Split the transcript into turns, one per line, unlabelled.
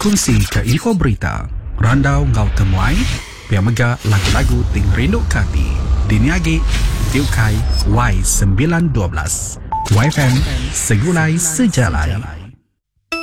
kongsi ke info berita, randau ngau temuai, piamaga lagu-lagu ting rindu kati. Diniagi Tiukai Y912 YFM Segulai Sejalan.